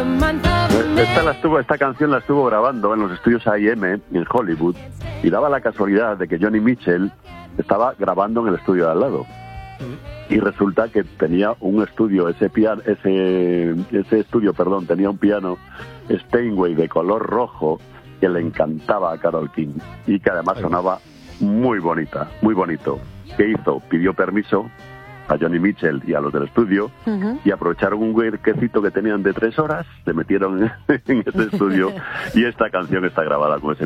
Esta canción la estuvo grabando en los estudios A&M en Hollywood y daba la casualidad de que Joni Mitchell estaba grabando en el estudio de al lado. Y resulta que tenía un estudio, ese estudio tenía un piano Steinway de color rojo que le encantaba a Carole King y que además sonaba muy bonita, muy bonito. ¿Qué hizo? Pidió permiso a Joni Mitchell y a los del estudio y aprovecharon un huequecito que tenían de 3 horas, se metieron en ese estudio y esta canción está grabada con ese